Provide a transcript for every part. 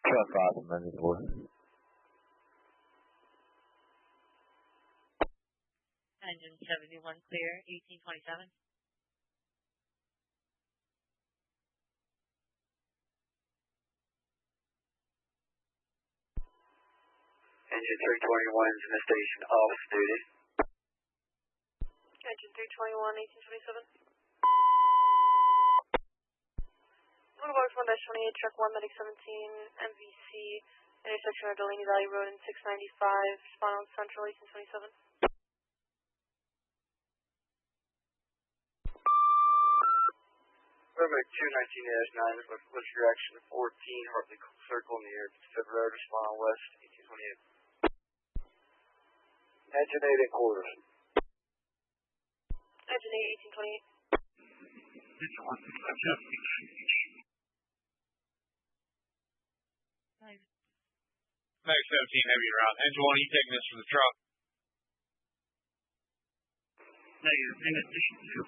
Truck awesome, engine 4. Engine 71 clear, 1827. Engine 321 is in the station, office duty. Engine 321, 1827. Boulevard 1-28, truck 1, medic 17, MVC, intersection of Delaney Valley Road and 695, respond on Central, 1827. Paramedic 219-9 with direction 14, Hartley Circle near Pacific Road, respond on West, 1828. Engine 8 in quarters. Engine 8, 1828. Medic 17 heavy route. Engine 1, you taking this for the truck? Negative, in addition to.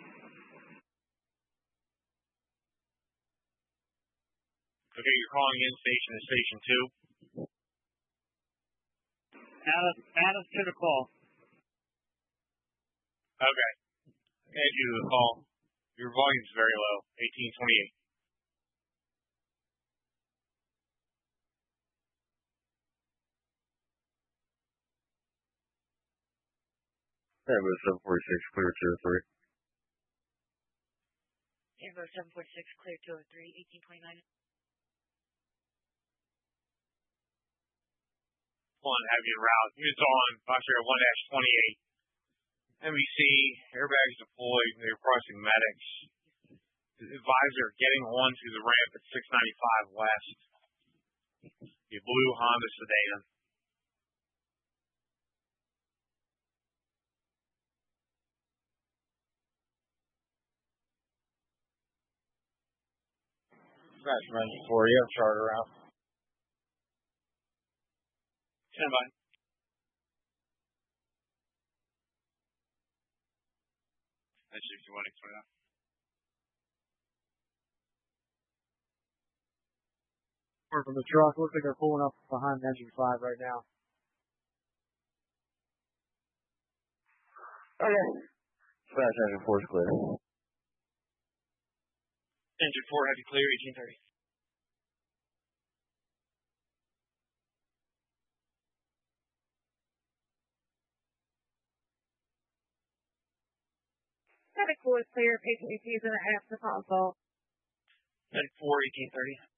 Okay, you're calling in station to station 2. Add us to the call. Okay. Add you to the call. Your volume's very low, 1828. Bravo 746, clear 203. Bravo 746 clear 203, 1829. One heavy route. Units on, Foxtrot 1-28. MVC, airbags deployed, they're crossing medics. Advisor getting onto the ramp at 695 West. The blue Honda sedan. Crash engine 4, you have charter route. Stand by. That's 61, 829. From the truck, looks like they're pulling up behind engine 5 right now. Okay. Crash engine 4 is clear. Engine 4 heavy clear, 1830. Medic 4 is clear, patient ET is in the after console. Medic 4, 1830.